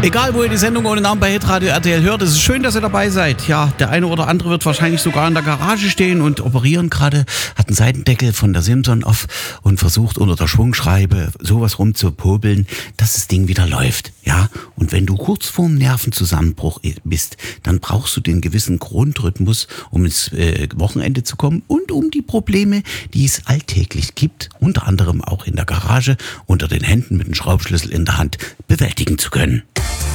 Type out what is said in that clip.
Egal, wo ihr die Sendung ohne Namen bei Hitradio RTL hört, es ist schön, dass ihr dabei seid. Ja, der eine oder andere wird wahrscheinlich sogar in der Garage stehen und operieren gerade, hat einen Seitendeckel von der Simson auf und versucht unter der Schwungscheibe sowas rumzupobeln, dass das Ding wieder läuft. Ja, und wenn du kurz vorm Nervenzusammenbruch bist, dann brauchst du den gewissen Grundrhythmus, um ins Wochenende zu kommen und um die Probleme, die es alltäglich gibt, unter anderem auch in der Garage, unter den Händen mit dem Schraubschlüssel in der Hand, bewältigen zu können.